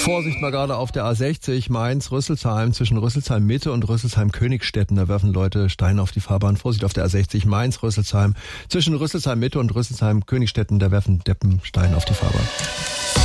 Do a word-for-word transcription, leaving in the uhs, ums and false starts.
Vorsicht mal gerade auf der A sechzig, Mainz-Rüsselsheim, zwischen Rüsselsheim-Mitte und Rüsselsheim-Königstetten. Da werfen Leute Steine auf die Fahrbahn. Vorsicht auf der A sechzig, Mainz-Rüsselsheim, zwischen Rüsselsheim-Mitte und Rüsselsheim-Königstetten. Da werfen Deppen Steine auf die Fahrbahn.